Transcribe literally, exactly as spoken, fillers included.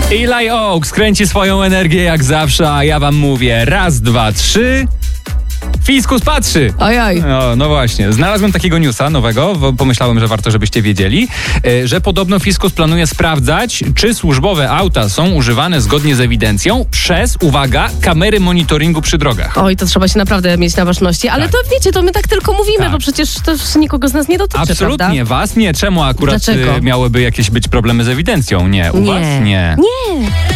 Eli Oaks kręci swoją energię jak zawsze, a ja wam mówię raz, dwa, trzy... Fiskus patrzy. Ojoj. No, no właśnie. Znalazłem takiego newsa nowego, bo pomyślałem, że warto, żebyście wiedzieli, że podobno Fiskus planuje sprawdzać, czy służbowe auta są używane zgodnie z ewidencją przez, uwaga, kamery monitoringu przy drogach. Oj, to trzeba się naprawdę mieć na baczności, ale Tak. to wiecie, to my tak tylko mówimy, Tak. bo przecież to już nikogo z nas nie dotyczy, Absolutnie. prawda? Was nie. Czemu akurat Dlaczego? y, miałyby jakieś być problemy z ewidencją? Nie. U Nie. was? Nie. Nie.